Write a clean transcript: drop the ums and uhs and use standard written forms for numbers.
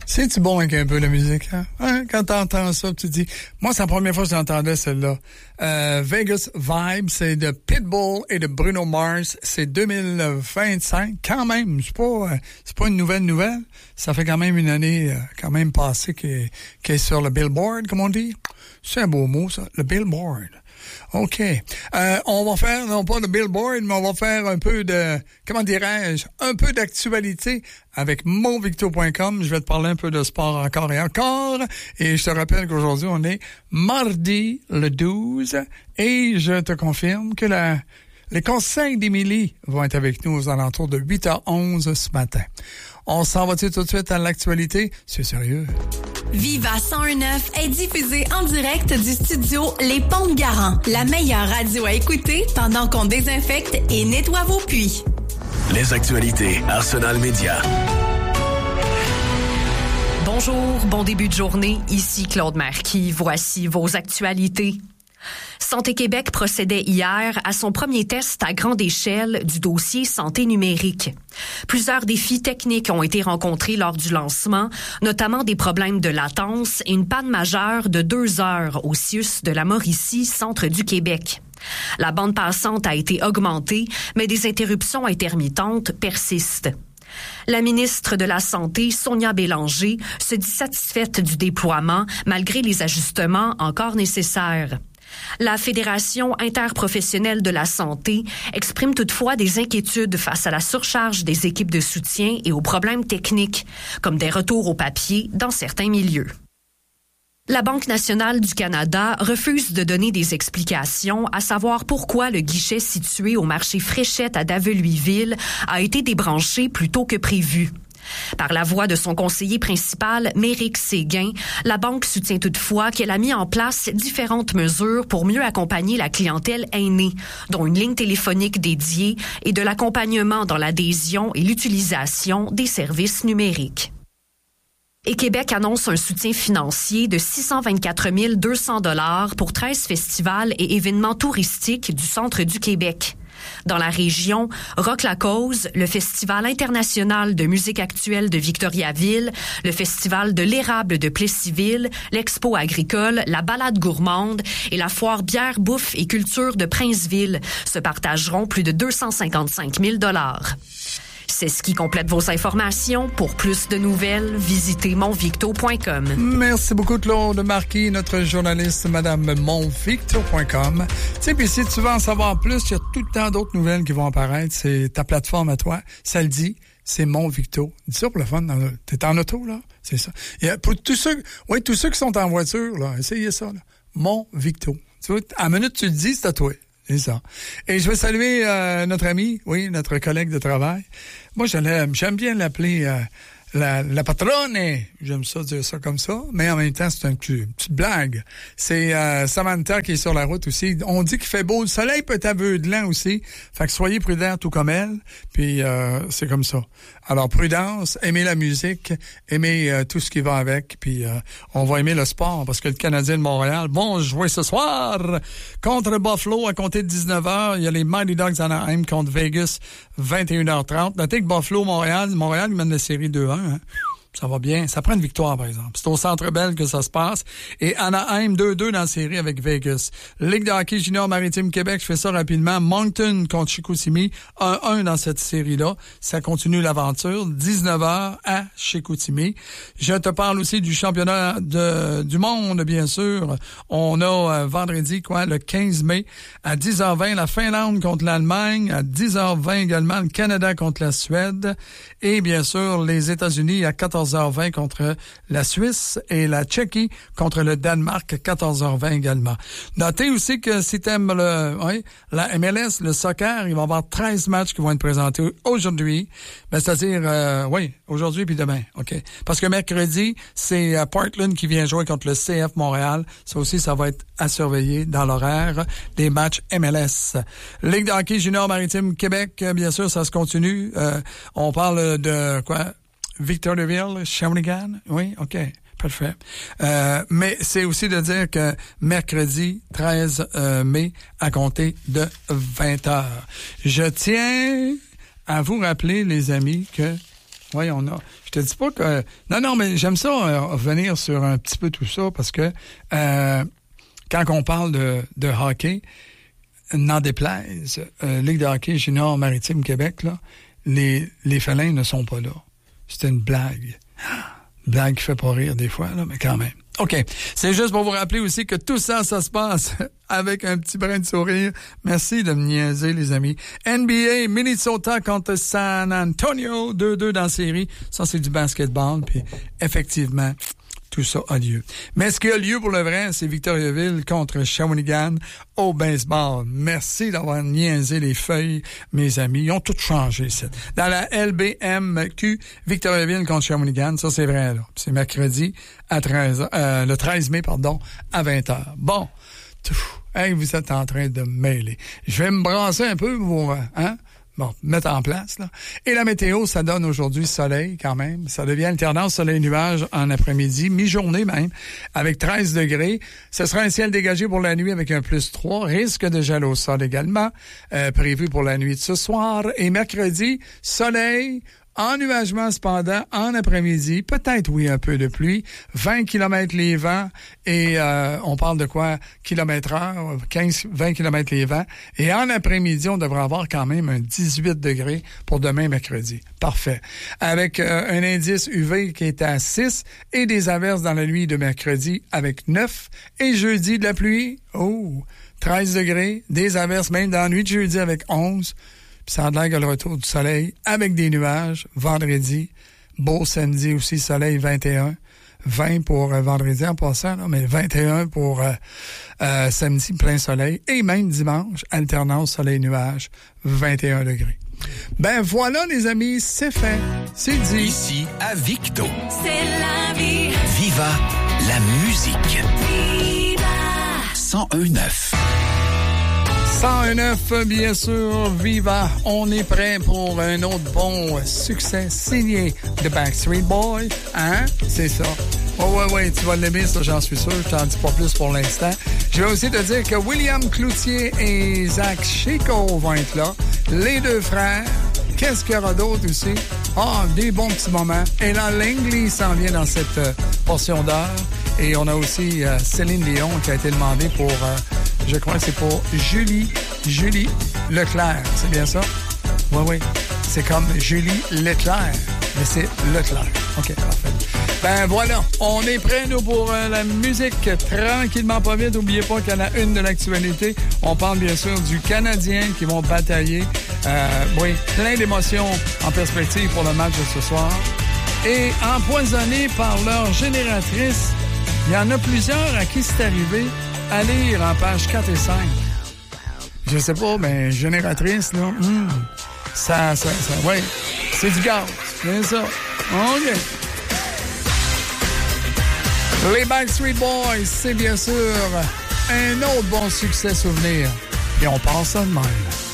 C'est-tu bon avec un peu de musique, hein? Quand t'entends ça, tu te dis... Moi, c'est la première fois que j'entendais celle-là. Vegas Vibe, c'est de Pitbull et de Bruno Mars. C'est 2025. Quand même, c'est pas une nouvelle. Ça fait quand même une année quand même passée qui est sur le Billboard, comme on dit. C'est un beau mot, ça, le Billboard. OK. On va faire, non pas de Billboard, mais on va faire un peu de, comment dirais-je, un peu d'actualité avec monvicto.com. Je vais te parler un peu de sport encore et encore. Et je te rappelle qu'aujourd'hui, on est mardi le 12. Et je te confirme que les conseils d'Émilie vont être avec nous aux alentours de 8h11 ce matin. On s'en va tout de suite à l'actualité? C'est sérieux. Viva 101.9 est diffusé en direct du studio Les Ponts de Garant, la meilleure radio à écouter pendant qu'on désinfecte et nettoie vos puits. Les actualités Arsenal Média. Bonjour, bon début de journée. Ici Claude Marquis. Voici vos actualités. Santé Québec procédait hier à son premier test à grande échelle du dossier santé numérique. Plusieurs défis techniques ont été rencontrés lors du lancement, notamment des problèmes de latence et une panne majeure de 2 heures au CIUS de la Mauricie, centre du Québec. La bande passante a été augmentée, mais des interruptions intermittentes persistent. La ministre de la Santé, Sonia Bélanger, se dit satisfaite du déploiement malgré les ajustements encore nécessaires. La Fédération interprofessionnelle de la santé exprime toutefois des inquiétudes face à la surcharge des équipes de soutien et aux problèmes techniques, comme des retours au papier dans certains milieux. La Banque nationale du Canada refuse de donner des explications, à savoir pourquoi le guichet situé au marché Fréchette à Daveluiville a été débranché plus tôt que prévu. Par la voix de son conseiller principal, Méric Séguin, la Banque soutient toutefois qu'elle a mis en place différentes mesures pour mieux accompagner la clientèle aînée, dont une ligne téléphonique dédiée et de l'accompagnement dans l'adhésion et l'utilisation des services numériques. Et Québec annonce un soutien financier de 624 200 $ pour 13 festivals et événements touristiques du centre du Québec. Dans la région, Rock la Cause, le Festival international de musique actuelle de Victoriaville, le Festival de l'érable de Plessisville, l'Expo agricole, la balade gourmande et la foire bière, bouffe et culture de Princeville se partageront plus de 255 000 $. C'est ce qui complète vos informations. Pour plus de nouvelles, visitez monvicto.com. Merci beaucoup, Claude Marquis, notre journaliste, madame monvicto.com. Tu sais, puis si tu veux en savoir plus, il y a tout le temps d'autres nouvelles qui vont apparaître. C'est ta plateforme à toi. Ça le dit, c'est Monvicto. Dis ça pour le fun. T'es en auto, là? C'est ça. Et pour tous ceux qui sont en voiture, là, essayez ça, là. Monvicto. Tu vois, à la minute, tu le dis, c'est à toi. C'est ça. Et je veux saluer notre ami, oui, notre collègue de travail. Moi, j'aime bien l'appeler la patronne. J'aime ça dire ça comme ça, mais en même temps, c'est une petite blague. C'est Samantha qui est sur la route aussi. On dit qu'il fait beau. Le soleil peut être aveuglant aussi. Fait que soyez prudents tout comme elle. Puis c'est comme ça. Alors, prudence, aimez la musique, aimez tout ce qui va avec, puis on va aimer le sport, parce que le Canadien de Montréal vont jouer ce soir contre Buffalo à compter de 19h. Il y a les Mighty Ducks d'Anaheim contre Vegas, 21h30. Notez que Buffalo-Montréal, il mène la série 2-1. Hein. Ça va bien. Ça prend une victoire, par exemple. C'est au Centre Bell que ça se passe. Et Anaheim 2-2 dans la série avec Vegas. Ligue de hockey junior Maritime Québec, je fais ça rapidement. Moncton contre Chicoutimi, 1-1 dans cette série-là. Ça continue l'aventure. 19h à Chicoutimi. Je te parle aussi du championnat du monde, bien sûr. On a vendredi, le 15 mai, à 10h20, la Finlande contre l'Allemagne. À 10h20 également, le Canada contre la Suède. Et bien sûr, les États-Unis à 14h20 contre la Suisse et la Tchéquie contre le Danemark, 14h20 également. Notez aussi que si t'aimes la MLS, le soccer, il va y avoir 13 matchs qui vont être présentés aujourd'hui. C'est-à-dire, aujourd'hui puis demain. OK. Parce que mercredi, c'est Portland qui vient jouer contre le CF Montréal. Ça aussi, ça va être à surveiller dans l'horaire des matchs MLS. Ligue de hockey junior Maritime Québec, bien sûr, ça se continue. On parle de Victoriaville, Shawinigan, oui, OK, parfait. Mais c'est aussi de dire que mercredi 13 mai, à compter de 20h. Je tiens à vous rappeler, les amis, que Oui, on a. Je te dis pas que... Non, mais j'aime ça revenir sur un petit peu tout ça parce que quand on parle de hockey, n'en déplaise, Ligue de hockey junior maritime Québec, là, les félins ne sont pas là. C'était une blague. Blague qui fait pas rire des fois, là, mais quand même. OK. C'est juste pour vous rappeler aussi que tout ça, ça se passe avec un petit brin de sourire. Merci de me niaiser, les amis. NBA, Minnesota contre San Antonio, 2-2 dans la série. Ça, c'est du basketball. Puis, effectivement, tout ça a lieu. Mais ce qui a lieu pour le vrai, c'est Victoriaville contre Shawinigan au baseball. Merci d'avoir niaisé les feuilles, mes amis. Ils ont tout changé, ça. Dans la LBMQ, Victoriaville contre Shawinigan, ça c'est vrai, là. C'est mercredi à le 13 mai, à 20h. Bon. Hey, vous êtes en train de me mêler. Je vais me brasser un peu pour, mettre en place, là. Et la météo, ça donne aujourd'hui soleil, quand même. Ça devient alternance soleil-nuage en après-midi, mi-journée même, avec 13 degrés. Ce sera un ciel dégagé pour la nuit avec un +3. Risque de gel au sol également, prévu pour la nuit de ce soir. Et mercredi, soleil, ennuagement cependant, en après-midi, peut-être, oui, un peu de pluie, 20 km les vents, et on parle de quoi? Kilomètre-heure, 15-20 km les vents, et en après-midi, on devrait avoir quand même un 18 degrés pour demain, mercredi. Parfait. Avec un indice UV qui est à 6, et des averses dans la nuit de mercredi avec 9, et jeudi de la pluie, 13 degrés, des averses même dans la nuit de jeudi avec 11, puis ça a l'air que le retour du soleil avec des nuages, vendredi, beau samedi aussi, soleil 21, 20 pour vendredi en passant, là, mais 21 pour samedi, plein soleil, et même dimanche, alternance soleil-nuage, 21 degrés. Ben voilà les amis, c'est fait, c'est dit. Ici à Victo. C'est la vie. Viva la musique. Viva. 101.9. 101.9, bien sûr, Viva. On est prêt pour un autre bon succès signé de Backstreet Boys. Hein? C'est ça. Ouais, tu vas l'aimer, ça, j'en suis sûr. Je t'en dis pas plus pour l'instant. Je vais aussi te dire que William Cloutier et Zach Chico vont être là. Les deux frères. Qu'est-ce qu'il y aura d'autre aussi? Des bons petits moments. Et là, Langley s'en vient dans cette portion d'heure. Et on a aussi Céline Dion qui a été demandée pour... je crois que c'est pour Julie Leclerc. C'est bien ça? Oui. C'est comme Julie Leclerc, mais c'est Leclerc. OK, parfait. Ben voilà, on est prêts, nous, pour la musique tranquillement pas vite. N'oubliez pas qu'à la une de l'actualité, on parle bien sûr du Canadien qui vont batailler. Plein d'émotions en perspective pour le match de ce soir. Et empoisonnés par leur génératrice, il y en a plusieurs à qui c'est arrivé à lire en pages 4 et 5. Je sais pas, mais génératrice, là, ouais, c'est du gaz, c'est ça. OK. Les Backstreet Boys, c'est bien sûr un autre bon succès souvenir. Et on pense ça de même.